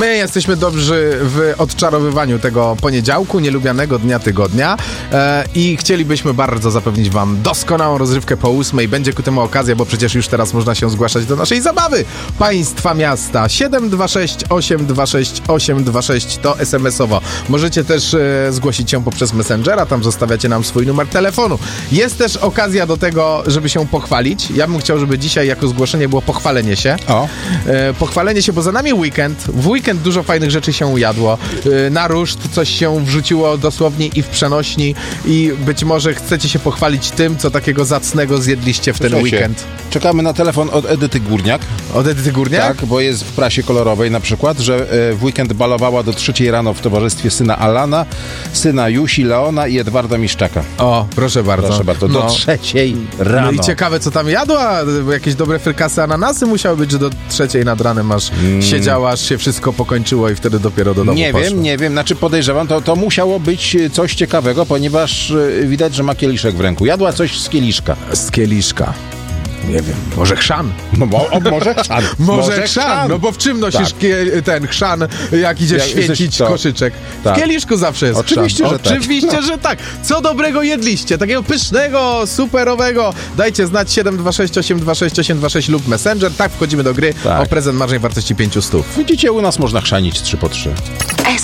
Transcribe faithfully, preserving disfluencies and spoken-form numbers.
My jesteśmy dobrzy w odczarowywaniu tego poniedziałku, nielubianego dnia tygodnia e, i chcielibyśmy bardzo zapewnić wam doskonałą rozrywkę po ósmej. Będzie ku temu okazja, bo przecież już teraz można się zgłaszać do naszej zabawy. Państwa miasta siedem dwa sześć osiem dwa sześć osiem dwa sześć to es em esowo. Możecie też e, zgłosić się poprzez Messengera, tam zostawiacie nam swój numer telefonu. Jest też okazja do tego, żeby się pochwalić. Ja bym chciał, żeby dzisiaj jako zgłoszenie było pochwalenie się. O. E, pochwalenie się, bo za nami weekend. W weekend dużo fajnych rzeczy się ujadło. E, na ruszt coś się wrzuciło dosłownie i w przenośni i być może chcecie się pochwalić tym, co takiego zacnego zjedliście w ten Słuchajcie, weekend. Czekamy na telefon od Edyty Górniak. Od Edyty Górniak? Tak, bo jest w prasie kolorowej na przykład, że e, w weekend balowała do trzeciej rano w towarzystwie syna Alana, syna Jusi, Leona i Edwarda Miszczaka. O, proszę bardzo. Proszę bardzo, do No. trzeciej rano. No i ciekawe, co tam jadła, bo jakieś dobre frykasy, ananasy musiały być, że do trzeciej nad ranem aż Mm. siedziała, aż się wszystko pokończyło i wtedy dopiero do domu Nie poszła. wiem, nie wiem, znaczy podejrzewam, to, to musiało być coś ciekawego, ponieważ e, widać, że ma kieliszek w ręku. Jadła coś z kieliszka. Z kieliszka. Nie wiem, może chrzan? No bo, o, może chrzan. Może chrzan, no bo w czym nosisz Tak. kie, ten chrzan, jak idziesz Jak święcić jesteś to- koszyczek? Tak. W kieliszku zawsze jest Oczywiście, chrzan. że tak. Oczywiście, że tak. Co dobrego jedliście? Takiego pysznego, superowego. Dajcie znać siedem dwa sześć osiem dwa sześć osiem dwa sześć lub Messenger. Tak, wchodzimy do gry Tak. o prezent marżnej wartości pięćset stów. Widzicie, u nas można chrzanić trzy po trzy.